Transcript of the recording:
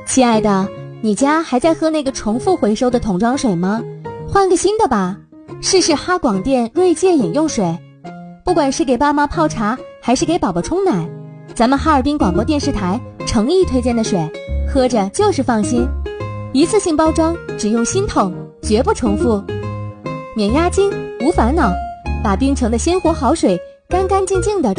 亲爱的，你家还在喝那个重复回收的桶装水吗？换个新的吧，试试哈广电锐界饮用水。不管是给爸妈泡茶，还是给宝宝冲奶，咱们哈尔滨广播电视台诚意推荐的水，喝着就是放心。一次性包装，只用新桶，绝不重复，免押金，无烦恼，把冰城的鲜活好水干干净净的